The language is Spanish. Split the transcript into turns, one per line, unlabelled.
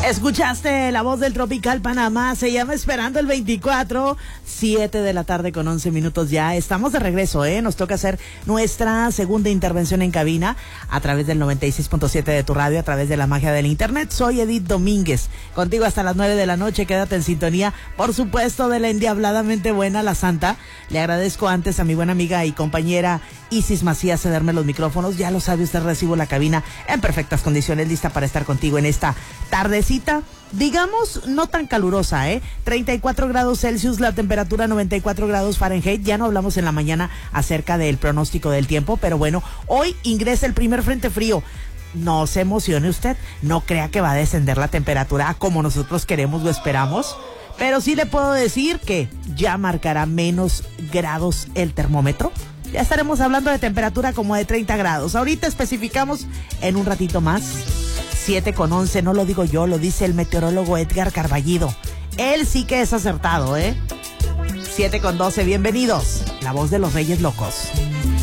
Escuchaste la voz del Tropical Panamá, se llama Esperando el 24, 7 de la tarde con 11 minutos ya. Estamos de regreso, nos toca hacer nuestra segunda intervención en cabina a través del 96.7 de tu radio, a través de la magia del internet. Soy Edith Domínguez, contigo hasta las 9 de la noche, quédate en sintonía, por supuesto, de la endiabladamente buena, la Santa. Le agradezco antes a mi buena amiga y compañera Isis Macías cederme los micrófonos. Ya lo sabe usted, recibo la cabina en perfectas condiciones, lista para estar contigo en esta tardecita, digamos, no tan calurosa, 34 grados Celsius, la temperatura 94 grados Fahrenheit. Ya no hablamos en la mañana acerca del pronóstico del tiempo, pero bueno, hoy ingresa el primer frente frío. No se emocione usted, no crea que va a descender la temperatura como nosotros queremos o esperamos, pero sí le puedo decir que ya marcará menos grados el termómetro. Ya estaremos hablando de temperatura como de 30 grados. Ahorita especificamos en un ratito más. 7:11, no lo digo yo, lo dice el meteorólogo Edgar Carballido. Él sí que es acertado, 7:12, bienvenidos. La voz de los Reyes Locos.